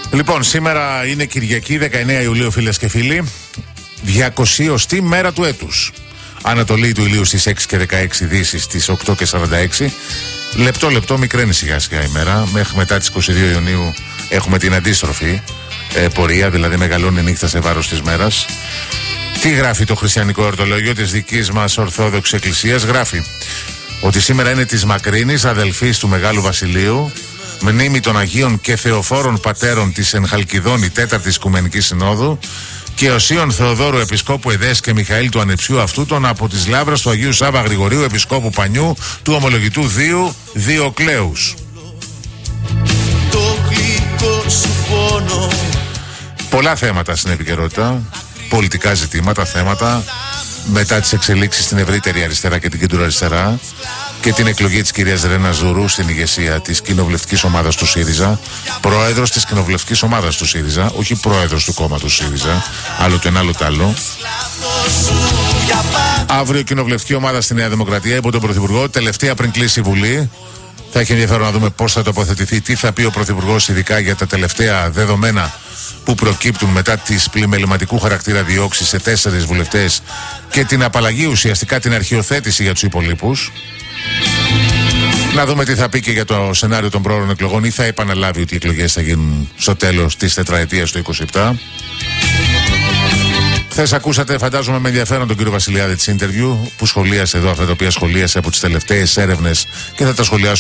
Λοιπόν, σήμερα είναι Κυριακή, 19 Ιουλίου, φίλες και φίλοι. 200η μέρα του έτους. Ανατολή του ηλίου στις 6 και 16, δύση στις 8 και 46. Λεπτό μικραίνει σιγά σιγά η μέρα. Μέχρι μετά τις 22 Ιουνίου έχουμε την αντίστροφη πορεία, δηλαδή μεγαλώνει η νύχτα σε βάρος της μέρας. Τι γράφει το χριστιανικό εορτολόγιο της δικής μας Ορθόδοξης Εκκλησίας? Γράφει ότι σήμερα είναι της Μακρύνης, αδελφής του Μεγάλου Βασιλείου, μνήμη των Αγίων και Θεοφόρων Πατέρων της εν Χαλκιδόνη 4ης Οικουμενικής Συνόδου και Οσίων Θεοδόρου Επισκόπου Εδές και Μιχαήλ του Ανεψιού Αυτούτων από τις λάβρες του Αγίου Σάβα Γρηγορίου Επισκόπου Πανιού του Ομολογητού Δίου Διοκλέους. Πολλά θέματα στην επικαιρότητα, πολιτικά ζητήματα, θέματα μετά τις εξελίξεις στην ευρύτερη αριστερά και την κεντροαριστερά και την εκλογή της κυρίας Ρένα Ζουρού στην ηγεσία της κοινοβουλευτικής ομάδας του ΣΥΡΙΖΑ, πρόεδρος της κοινοβουλευτικής ομάδας του ΣΥΡΙΖΑ, όχι πρόεδρος του κόμματος ΣΥΡΙΖΑ, άλλο το ένα άλλο το άλλο. Αύριο κοινοβουλευτική ομάδα στη Νέα Δημοκρατία υπό τον Πρωθυπουργό, τελευταία πριν κλείσει η Βουλή. Θα έχει ενδιαφέρον να δούμε πώς θα τοποθετηθεί, τι θα πει ο Πρωθυπουργός ειδικά για τα τελευταία δεδομένα που προκύπτουν μετά τις πλημεληματικού χαρακτήρα διώξεις σε 4 βουλευτές και την απαλλαγή, ουσιαστικά την αρχιοθέτηση για τους υπολείπους. Να δούμε τι θα πει και για το σενάριο των πρόωρων εκλογών, ή θα επαναλάβει ότι οι εκλογές θα γίνουν στο τέλος της τετραετίας του 27. Χθες ακούσατε, φαντάζομαι με ενδιαφέρον, τον κύριο Βασιλιάδη της Interview που σχολίασε εδώ αυτά τα οποία σχολίασε από τις τελευταίες έρευνες και θα τα σχολιάσω